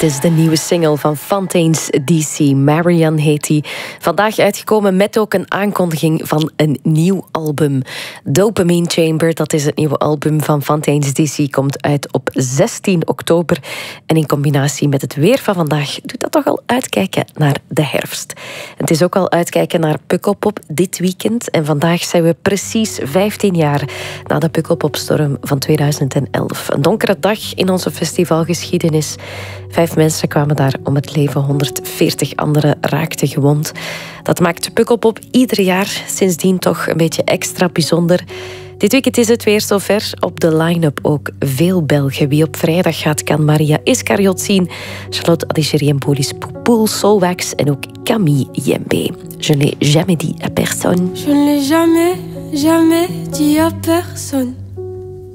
Dit is de nieuwe single van Fontaine's DC. Marianne heet die. Vandaag uitgekomen met ook een aankondiging van een nieuw album. Dopamine Chamber, dat is het nieuwe album van Fontaine's DC, komt uit op 16 oktober. En in combinatie met het weer van vandaag doet dat toch al uitkijken naar de herfst. Het is ook al uitkijken naar Pukkelpop dit weekend. En vandaag zijn we precies 15 jaar na de Pukkelpopstorm van 2011. Een donkere dag in onze festivalgeschiedenis. 5 mensen kwamen daar om het leven, 140 anderen raakten gewond. Dat maakt Pukkelpop ieder jaar sindsdien toch een beetje extra bijzonder. Dit weekend is het weer zover. Op de line-up ook veel Belgen. Wie op vrijdag gaat, kan Maria Iscariot zien. Charlotte Adigéry, Boris Poupoul, Soulwax en ook Camille Yembe. Je n'ai jamais dit à personne. Je ne l'ai jamais, jamais dit à personne.